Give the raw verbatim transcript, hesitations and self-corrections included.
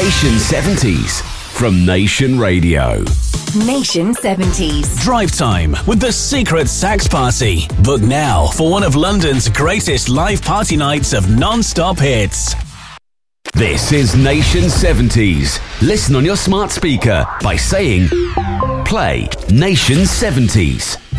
Nation seventies from Nation Radio. Nation seventies. Drive Time with the Secret Sax Party. Book now for one of London's greatest live party nights of non-stop hits. This is Nation seventies. Listen on your smart speaker by saying, play Nation seventies.